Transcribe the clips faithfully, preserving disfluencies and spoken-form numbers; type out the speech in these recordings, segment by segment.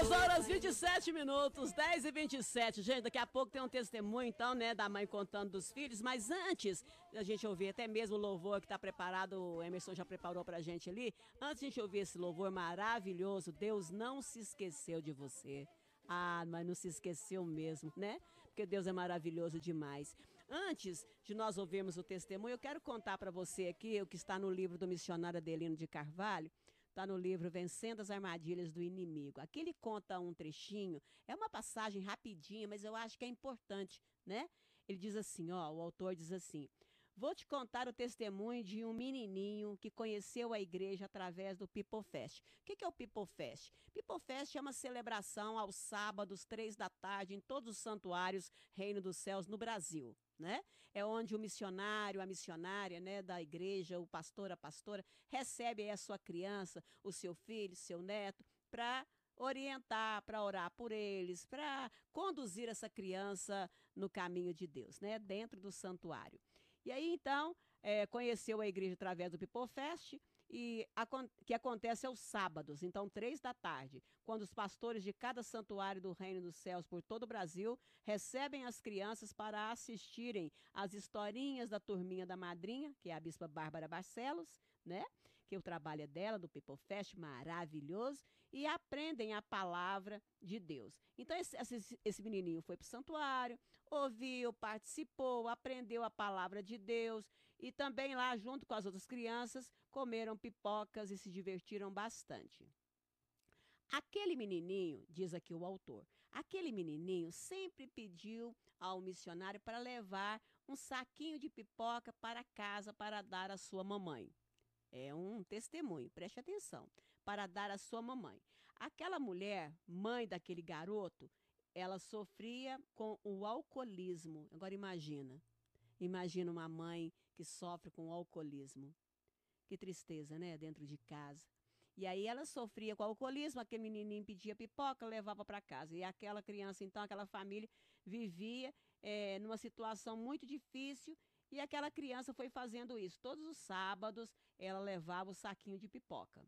dez horas e vinte e sete minutos, dez e vinte e sete. Gente, daqui a pouco tem um testemunho, então, né, da mãe contando dos filhos. Mas antes da gente ouvir até mesmo o louvor que tá preparado, o Emerson já preparou pra gente ali. Antes de a gente ouvir esse louvor maravilhoso, Deus não se esqueceu de você. Ah, mas não se esqueceu mesmo, né? Porque Deus é maravilhoso demais. Antes de nós ouvirmos o testemunho, eu quero contar para você aqui o que está no livro do missionário Adelino de Carvalho. Está no livro Vencendo as Armadilhas do Inimigo. Aqui ele conta um trechinho, é uma passagem rapidinha, mas eu acho que é importante, né? Ele diz assim, ó, o autor diz assim: vou te contar o testemunho de um menininho que conheceu a igreja através do People Fest. O que, que é o People Fest? People Fest é uma celebração aos sábados, três da tarde, em todos os santuários Reino dos Céus no Brasil. Né? É onde o missionário, a missionária, né, da igreja, o pastor, a pastora, recebe aí a sua criança, o seu filho, seu neto, para orientar, para orar por eles, para conduzir essa criança no caminho de Deus, né, dentro do santuário. E aí, então, é, conheceu a igreja através do People Fest, e a, que acontece aos sábados, então três da tarde, quando os pastores de cada santuário do Reino dos Céus por todo o Brasil recebem as crianças para assistirem às historinhas da turminha da madrinha, que é a bispa Bárbara Barcelos, né? Que o trabalho é dela, do People Fest, maravilhoso, e aprendem a palavra de Deus. Então esse, esse, esse menininho foi para o santuário, ouviu, participou, aprendeu a palavra de Deus e também lá junto com as outras crianças comeram pipocas e se divertiram bastante. Aquele menininho, diz aqui o autor, aquele menininho sempre pediu ao missionário para levar um saquinho de pipoca para casa para dar à sua mamãe. É um testemunho, preste atenção, para dar à sua mamãe. Aquela mulher, mãe daquele garoto, ela sofria com o alcoolismo. Agora imagina, imagina uma mãe que sofre com o alcoolismo. Que tristeza, né, dentro de casa. E aí ela sofria com o alcoolismo, aquele menininho pedia pipoca, levava para casa. E aquela criança, então, aquela família vivia é, numa situação muito difícil. E aquela criança foi fazendo isso. Todos os sábados, ela levava o saquinho de pipoca.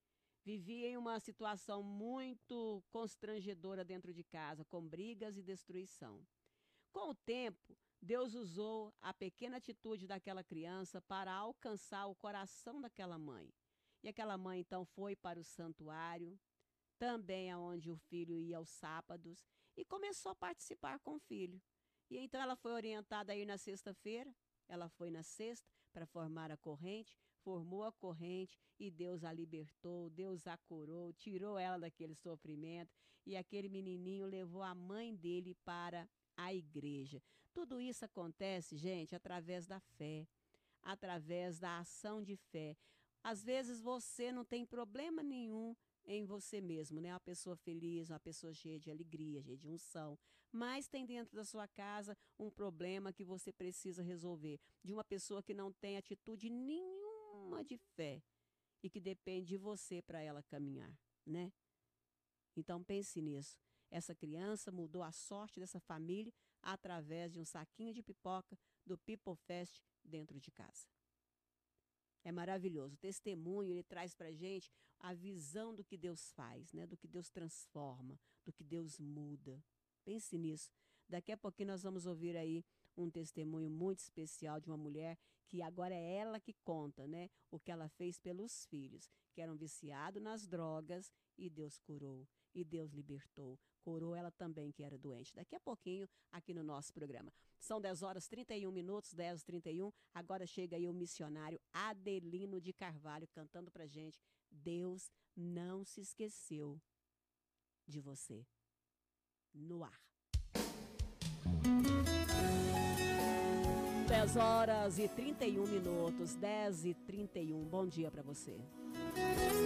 Vivia em uma situação muito constrangedora dentro de casa, com brigas e destruição. Com o tempo, Deus usou a pequena atitude daquela criança para alcançar o coração daquela mãe. E aquela mãe, então, foi para o santuário, também aonde o filho ia aos sábados, e começou a participar com o filho. E então ela foi orientada a ir na sexta-feira. Ela foi na sexta para formar a corrente, formou a corrente e Deus a libertou, Deus a curou, tirou ela daquele sofrimento e aquele menininho levou a mãe dele para a igreja. Tudo isso acontece, gente, através da fé, através da ação de fé. Às vezes você não tem problema nenhum em você mesmo, né? Uma pessoa feliz, uma pessoa cheia de alegria, cheia de unção. Mas tem dentro da sua casa um problema que você precisa resolver. De uma pessoa que não tem atitude nenhuma de fé e que depende de você para ela caminhar, né? Então pense nisso. Essa criança mudou a sorte dessa família através de um saquinho de pipoca do People Fest dentro de casa. É maravilhoso. O testemunho, ele traz para a gente a visão do que Deus faz, né? Do que Deus transforma, do que Deus muda. Pense nisso. Daqui a pouquinho nós vamos ouvir aí um testemunho muito especial de uma mulher que agora é ela que conta, né? O que ela fez pelos filhos, que eram viciados nas drogas e Deus curou. E Deus libertou, curou ela também que era doente. Daqui a pouquinho, aqui no nosso programa. São dez horas e trinta e um minutos, dez e trinta e um. Agora chega aí o missionário Adelino de Carvalho cantando pra gente: Deus não se esqueceu de você. No ar. dez horas e trinta e um minutos, dez e trinta e um. Bom dia pra você.